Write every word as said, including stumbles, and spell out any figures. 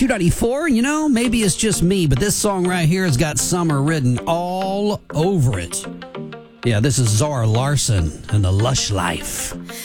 Q ninety-four. You know, maybe it's just me, but this song right here has got summer written all over it. Yeah, this is Zara Larsson and the Lush Life.